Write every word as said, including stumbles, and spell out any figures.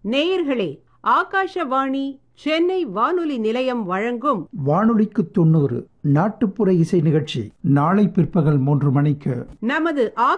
நேயர்களே, ஆகாஷவாணி சென்னை வானொலி நிலையம் வழங்கும் வானொலிக்கு தொண்ணூறு நாட்டுப்புற இசை நிகழ்ச்சி நாளை பிற்பகல் மூன்று மணிக்கு நமது